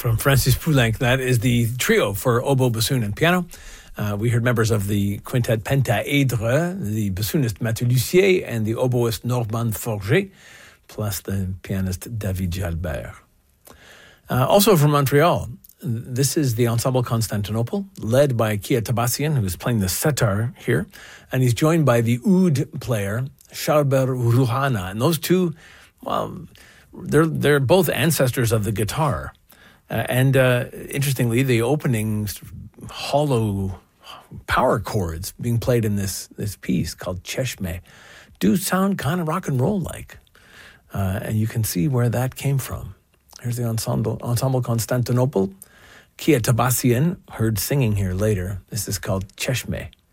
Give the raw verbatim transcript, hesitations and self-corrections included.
From Francis Poulenc, that is the trio for oboe, bassoon, and piano. Uh, we heard members of the quintet Pentaedre, the bassoonist Mathieu Lussier, and the oboist Normand Forget, plus the pianist David Jalbert. Uh, also from Montreal, this is the Ensemble Constantinople, led by Kia Tabassian, who is playing the setar here, and he's joined by the oud player, Shalber Rouhana. And those two, well, they're, they're both ancestors of the guitar. Uh, and uh, interestingly, the opening hollow power chords being played in this, this piece called Cheshme do sound kind of rock and roll like. Uh, and you can see where that came from. Here's the Ensemble, Ensemble Constantinople. Kia Tabassian, heard singing here later. This is called Cheshme.